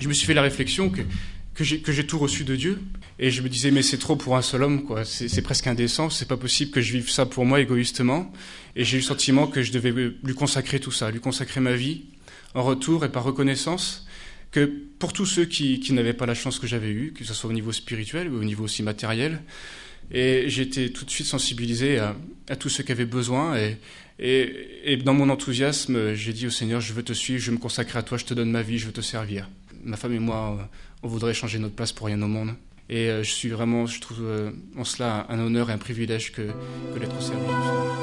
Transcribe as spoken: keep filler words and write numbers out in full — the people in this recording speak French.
Je me suis fait la réflexion que, que, j'ai, que j'ai tout reçu de Dieu. Et je me disais, mais c'est trop pour un seul homme, quoi. C'est, c'est presque indécent, c'est pas possible que je vive ça pour moi égoïstement. Et j'ai eu le sentiment que je devais lui consacrer tout ça, lui consacrer ma vie en retour et par reconnaissance, que pour tous ceux qui, qui n'avaient pas la chance que j'avais eue, que ce soit au niveau spirituel ou au niveau aussi matériel. Et j'ai été tout de suite sensibilisé à, à tous ceux qui avaient besoin. Et, et, et dans mon enthousiasme, j'ai dit au Seigneur, je veux te suivre, je veux me consacrer à toi, je te donne ma vie, je veux te servir. Ma femme et moi, on voudrait changer notre place pour rien au monde. Et je suis vraiment, je trouve en cela un honneur et un privilège que, que d'être au service du Seigneur.